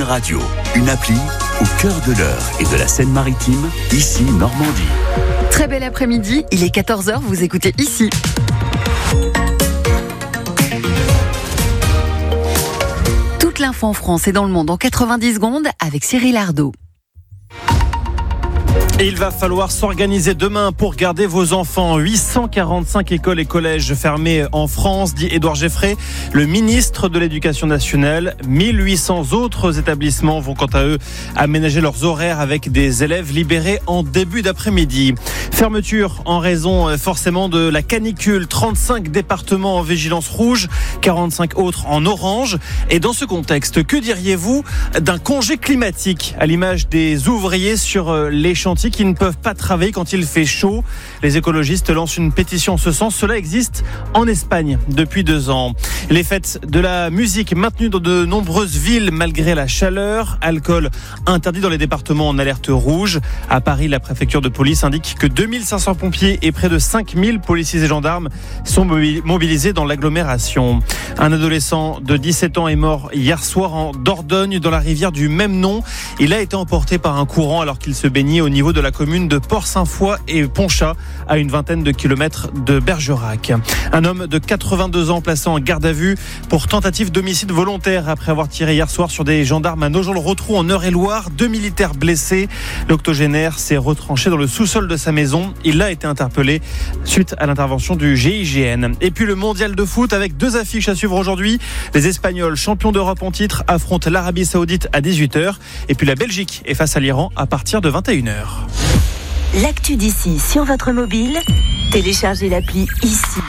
Radio, une appli au cœur de l'Eure et de la Seine-Maritime, ici Normandie. Très bel après-midi, il est 14h, vous écoutez ici. Toute l'info en France et dans le monde en 90 secondes avec Cyril Ardo. Et il va falloir s'organiser demain pour garder vos enfants. 845 écoles et collèges fermés en France, dit Édouard Geffray, le ministre de l'Éducation nationale. 1800 autres établissements vont quant à eux aménager leurs horaires avec des élèves libérés en début d'après-midi. Fermeture en raison forcément de la canicule. 35 départements en vigilance rouge, 45 autres en orange. Et dans ce contexte, que diriez-vous d'un congé climatique à l'image des ouvriers sur les chantiers qui ne peuvent pas travailler quand il fait chaud? Les écologistes lancent une pétition en ce sens. Cela existe en Espagne depuis 2 ans. Les fêtes de la musique maintenues dans de nombreuses villes malgré la chaleur. Alcool interdit dans les départements en alerte rouge. À Paris, la préfecture de police indique que 2500 pompiers et près de 5000 policiers et gendarmes sont mobilisés dans l'agglomération. Un adolescent de 17 ans est mort hier soir en Dordogne dans la rivière du même nom. Il a été emporté par un courant alors qu'il se baignait au niveau de la commune de Port-Saint-Foy et Ponchat, à une vingtaine de kilomètres de Bergerac. Un homme de 82 ans placé en garde à vue pour tentative d'homicide volontaire après avoir tiré hier soir sur des gendarmes à Nogent-le-Rotrou en Eure-et-Loire. 2 militaires blessés. L'octogénaire s'est retranché dans le sous-sol de sa maison. Il a été interpellé suite à l'intervention du GIGN. Et puis le mondial de foot avec 2 affiches à suivre aujourd'hui. Les Espagnols, champions d'Europe en titre, affrontent l'Arabie Saoudite à 18h. Et puis la Belgique est face à l'Iran à partir de 21h. L'actu d'ici sur votre mobile, téléchargez l'appli ici.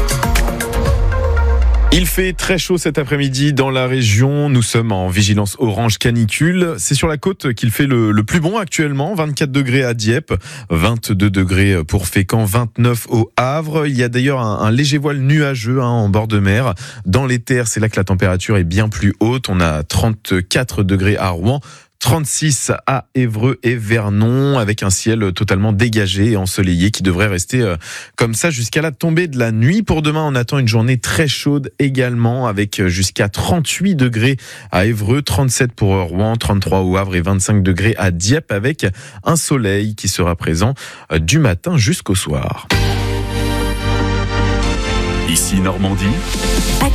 Il fait très chaud cet après-midi dans la région. Nous sommes en vigilance orange canicule. C'est sur la côte qu'il fait le plus bon actuellement. 24 degrés à Dieppe, 22 degrés pour Fécamp, 29 au Havre. Il y a d'ailleurs un léger voile nuageux en bord de mer. Dans les terres, c'est là que la température est bien plus haute. On a 34 degrés à Rouen, 36 à Évreux et Vernon, avec un ciel totalement dégagé et ensoleillé qui devrait rester comme ça jusqu'à la tombée de la nuit. Pour demain, on attend une journée très chaude également, avec jusqu'à 38 degrés à Évreux, 37 pour Rouen, 33 au Havre et 25 degrés à Dieppe, avec un soleil qui sera présent du matin jusqu'au soir. Ici Normandie.